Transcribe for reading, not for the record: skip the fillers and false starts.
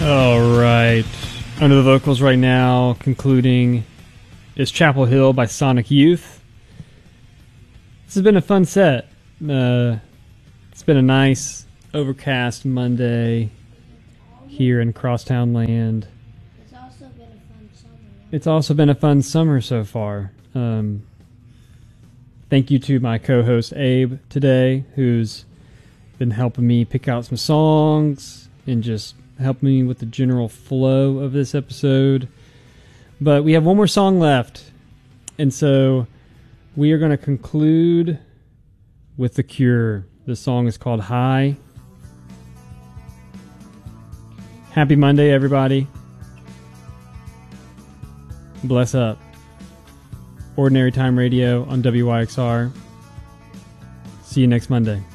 All right. Under the vocals right now, concluding, is Chapel Hill by Sonic Youth. This has been a fun set. It's been a nice, overcast Monday here in Crosstown Land. It's also been a fun summer. It's also been a fun summer so far. Thank you to my co-host Abe today, who's been helping me pick out some songs and just helping me with the general flow of this episode. But we have one more song left, and so we are going to conclude with The Cure. The song is called High. Happy Monday, everybody. Bless up. Ordinary Time Radio on WYXR. See you next Monday.